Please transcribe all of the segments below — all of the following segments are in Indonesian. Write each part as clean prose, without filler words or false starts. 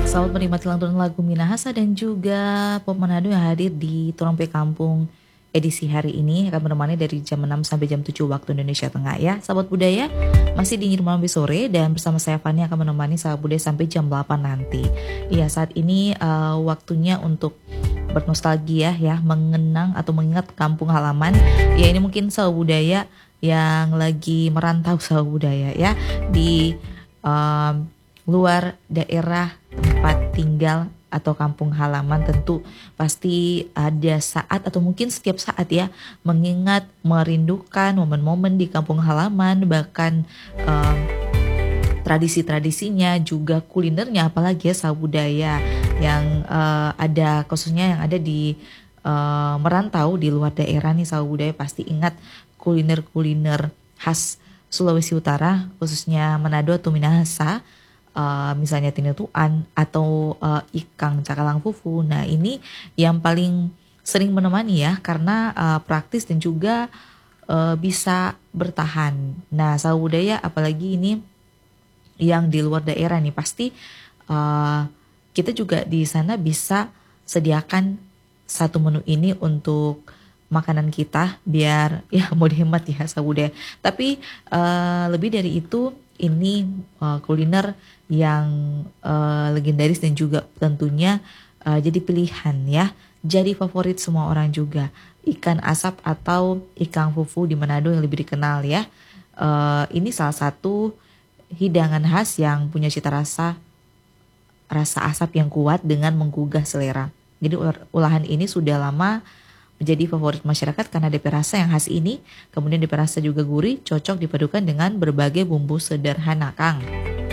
Selamat menikmati lantunan lagu Minahasa dan juga Pop Manado yang hadir di Turang Pe Kampung edisi hari ini akan menemani dari jam 6 sampai jam 7 waktu Indonesia Tengah ya. Sahabat budaya masih di Malam Sore dan bersama saya Fani akan menemani sahabat budaya sampai jam 8 nanti. Iya, saat ini waktunya untuk bernostalgia ya, mengenang atau mengingat kampung halaman. Ya, ini mungkin sahabat budaya yang lagi merantau sahabat budaya ya di luar daerah tempat tinggal atau kampung halaman, tentu pasti ada saat atau mungkin setiap saat ya mengingat, merindukan momen-momen di kampung halaman, bahkan tradisi-tradisinya, juga kulinernya, apalagi ya sahabat budaya yang ada, khususnya yang ada di merantau di luar daerah nih sahabat budaya pasti ingat kuliner-kuliner khas Sulawesi Utara, khususnya Manado atau Minahasa. Misalnya tinutuan atau ikan cakalang fufu. Nah, ini yang paling sering menemani ya, karena praktis dan juga bisa bertahan. Nah, sahabat budaya apalagi ini yang di luar daerah nih, pasti kita juga di sana bisa sediakan satu menu ini untuk makanan kita biar ya mau dihemat ya sahabat budaya. Tapi lebih dari itu, ini kuliner yang legendaris dan juga tentunya jadi pilihan ya, jadi favorit semua orang juga. Ikan asap atau ikan fufu di Manado yang lebih dikenal ya. Ini salah satu hidangan khas yang punya cita rasa asap yang kuat dengan menggugah selera. Jadi olahan ini sudah lama menjadi favorit masyarakat karena DP rasa yang khas ini, kemudian DP rasa juga gurih, cocok dipadukan dengan berbagai bumbu sederhana, Kang.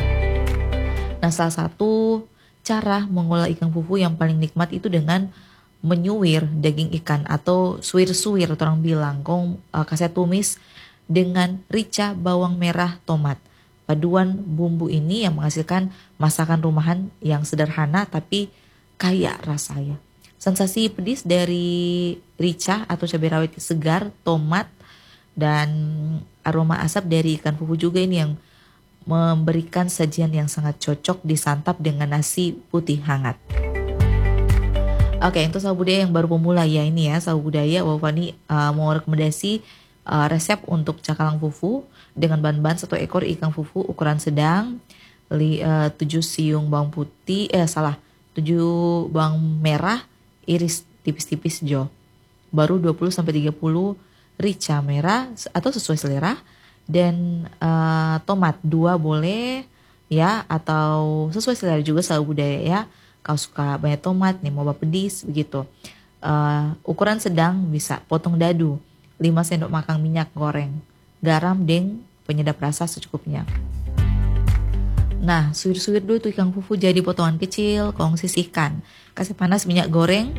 Nah, salah satu cara mengolah ikan fufu yang paling nikmat itu dengan menyuir daging ikan atau suir-suir orang bilang, kasih tumis dengan rica, bawang merah, tomat. Paduan bumbu ini yang menghasilkan masakan rumahan yang sederhana tapi kaya rasanya. Sensasi pedis dari rica atau cabai rawit segar, tomat, dan aroma asap dari ikan fufu juga ini yang memberikan sajian yang sangat cocok disantap dengan nasi putih hangat. Oke, untuk sahabat budaya yang baru pemula ya ini ya, sahabat budaya Wafani mau rekomendasi resep untuk cakalang fufu dengan bahan-bahan 1 ekor ikan fufu ukuran sedang, 7 siung bawang putih, 7 bawang merah, iris tipis-tipis jo. Baru 20-30 rica merah atau sesuai selera. Dan tomat 2 boleh ya, atau sesuai selera juga sahabat budaya ya. Kalau suka banyak tomat nih, mau pedis begitu. Ukuran sedang bisa potong dadu, 5 sendok makan minyak goreng, garam, deng, penyedap rasa secukupnya. Nah, suir-suir dulu tuh ikan fufu jadi potongan kecil, sisihkan. Kasih panas minyak goreng.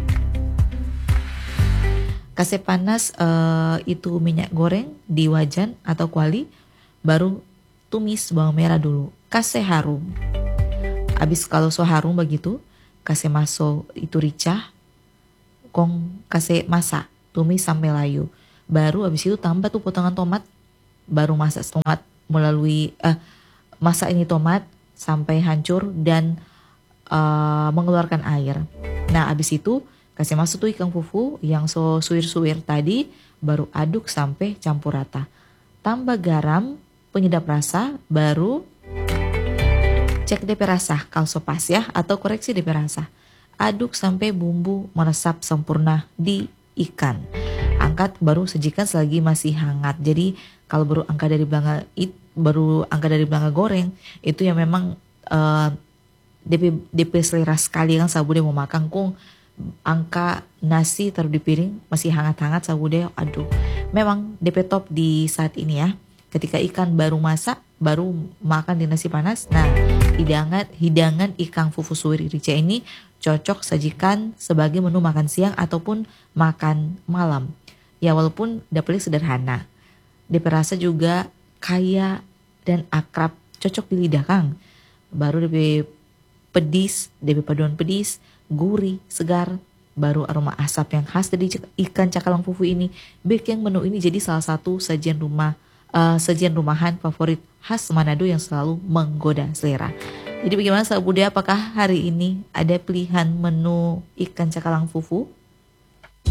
Kasih panas itu minyak goreng di wajan atau kuali, baru tumis bawang merah dulu. Kasih harum. Habis kalau so harum begitu, kasih masuk itu rica, kasih masak, tumis sampai layu. Baru habis itu tambah tuh potongan tomat, baru masak tomat melalui masak ini tomat sampai hancur dan mengeluarkan air. Nah, habis itu kasih masuk tuh ikan fufu yang so suir-suir tadi, baru aduk sampai campur rata. Tambah garam, penyedap rasa, baru cek DP rasa kalau so pas ya, atau koreksi DP rasa. Aduk sampai bumbu meresap sempurna di ikan. Angkat baru sajikan selagi masih hangat. Jadi kalau baru angkat dari belanga goreng, itu yang memang DP selera sekali kan sahabat budaya mau makan angka nasi taruh di piring masih hangat-hangat sahabat budaya. Aduh, memang DP top di saat ini ya. Ketika ikan baru masak, baru makan di nasi panas. Nah, hidangan ikan fufu suir rica ini cocok sajikan sebagai menu makan siang ataupun makan malam. Ya, walaupun dapetnya sederhana, DP rasa juga kaya dan akrab, cocok di lidah, Kang. Baru DP pedis, DP paduan pedis, gurih, segar, baru aroma asap yang khas dari ikan cakalang fufu ini bikin menu ini jadi salah satu sajian rumahan favorit khas Manado yang selalu menggoda selera. Jadi bagaimana sahabat budaya, apakah hari ini ada pilihan menu ikan cakalang fufu?